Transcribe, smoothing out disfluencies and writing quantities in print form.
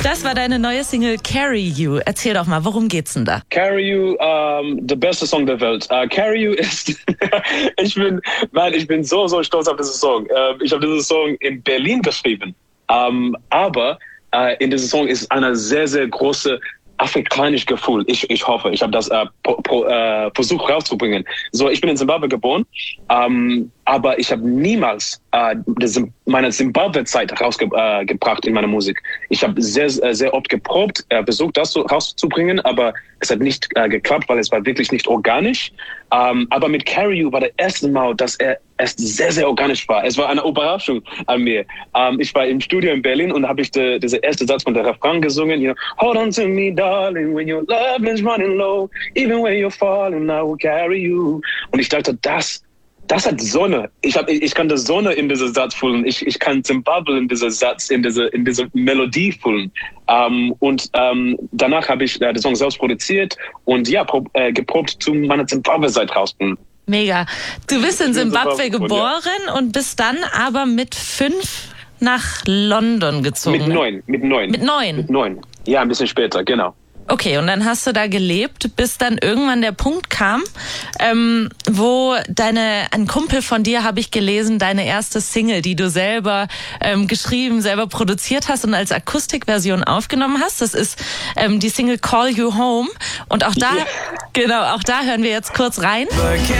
Das war deine neue Single Carry You. Erzähl doch mal, worum geht's denn da? Carry You, der beste Song der Welt. Carry You ist, ich bin so stolz auf diesen Song. Ich habe diesen Song in Berlin geschrieben. Aber in diesem Song ist eine sehr, sehr große afrikanisch Gefühl. Ich hoffe, ich habe das versucht rauszubringen. So, ich bin in Zimbabwe geboren, aber ich habe niemals meine Zimbabwe-Zeit rausgebracht in meiner Musik. Ich habe sehr, sehr oft geprobt, versucht, das rauszubringen, aber es hat nicht geklappt, weil es war wirklich nicht organisch. Aber mit Carry You war das erste Mal, dass es sehr, sehr organisch war. Es war eine Überraschung an mir. Ich war im Studio in Berlin und habe ich diesen ersten Satz von der Refrain gesungen. You know, hold on to me, darling, when your love is running low. Even when you're falling, I will carry you. Und ich dachte, das hat Sonne. Ich kann die Sonne in diesem Satz fühlen. Ich kann Zimbabwe in diesem Satz, in diese Melodie fühlen. Danach habe ich den Song selbst produziert und geprobt zu meiner Zimbabwe-Seite rausbringen. Mega. Du bist in Zimbabwe geboren und bist dann aber mit 5 nach London gezogen. Mit 9. Ja, ein bisschen später, genau. Okay, und dann hast du da gelebt, bis dann irgendwann der Punkt kam, wo ein Kumpel von dir, habe ich gelesen, deine erste Single, die du selber geschrieben, selber produziert hast und als Akustikversion aufgenommen hast. Das ist die Single Call You Home. Und auch da, genau, auch da hören wir jetzt kurz rein.